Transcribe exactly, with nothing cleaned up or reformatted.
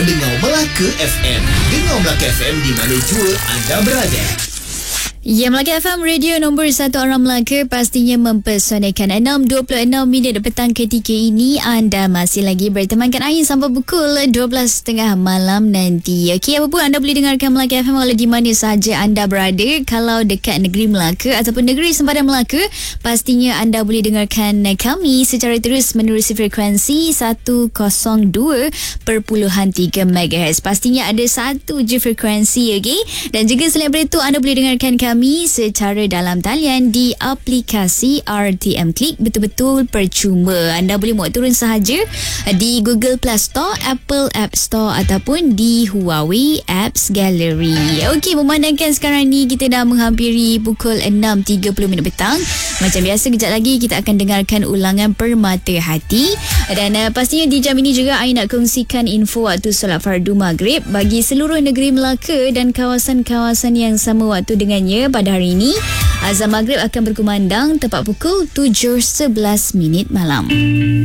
mendengar Melaka F M. Dengar Melaka F M di mana jua anda berada. Ya, Melaka F M, radio nombor satu orang Melaka, pastinya mempersonakan. Enam dua puluh enam minit petang ketika ini anda masih lagi bertemankan Ain sampai pukul dua belas tiga puluh malam nanti. Okey, apa pun anda boleh dengarkan Melaka F M walau di mana sahaja anda berada. Kalau dekat negeri Melaka ataupun negeri sempadan Melaka, pastinya anda boleh dengarkan kami secara terus menerusi frekuensi seratus dua perpuluhan tiga megahertz. Pastinya ada satu je frekuensi, okey. Dan juga selain daripada itu, anda boleh dengarkan kami kami secara dalam talian di aplikasi R T M Klik, betul-betul percuma. Anda boleh muat turun sahaja di Google Play Store, Apple App Store ataupun di Huawei Apps Gallery. Okey, memandangkan sekarang ni kita dah menghampiri pukul enam tiga puluh minit petang. Macam biasa, kejap lagi kita akan dengarkan ulangan Permata Hati. Dan uh, pastinya di jam ini juga Ain nak kongsikan info waktu solat fardu maghrib bagi seluruh negeri Melaka dan kawasan-kawasan yang sama waktu dengannya. Pada hari ini, azan maghrib akan berkumandang tepat pukul tujuh sebelas minit malam.